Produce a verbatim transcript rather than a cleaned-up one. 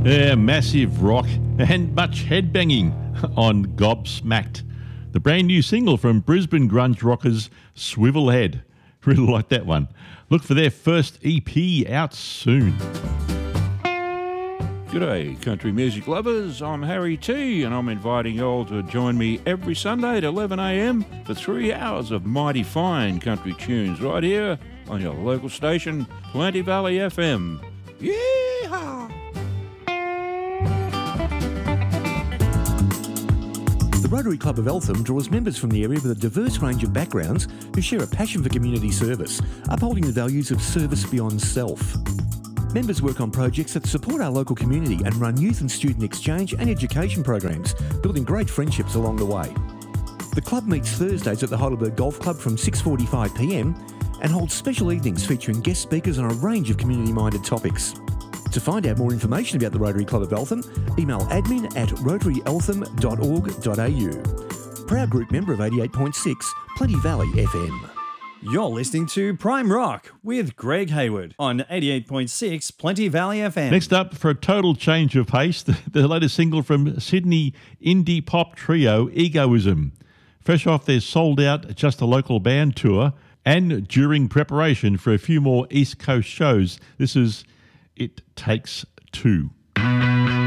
Yeah, massive rock and much headbanging on Gobsmacked, the brand new single from Brisbane grunge rockers Swivel Head. Really like that one. Look for their first E P out soon. G'day, country music lovers. I'm Harry T, and I'm inviting you all to join me every Sunday at eleven a m for three hours of mighty fine country tunes right here on your local station, Plenty Valley F M. Yeehaw! The Rotary Club of Eltham draws members from the area with a diverse range of backgrounds who share a passion for community service, upholding the values of service beyond self. Members work on projects that support our local community and run youth and student exchange and education programs, building great friendships along the way. The club meets Thursdays at the Heidelberg Golf Club from six forty-five p m and holds special evenings featuring guest speakers on a range of community-minded topics. To find out more information about the Rotary Club of Eltham, email admin at rotary eltham dot org dot a u. Proud group member of eighty-eight point six, Plenty Valley F M. You're listening to Prime Rock with Greg Hayward on eighty-eight point six Plenty Valley F M. Next up, for a total change of pace, the, the latest single from Sydney indie pop trio Egoism. Fresh off their sold-out Just a Local Band tour and during preparation for a few more East Coast shows, this is It Takes Two.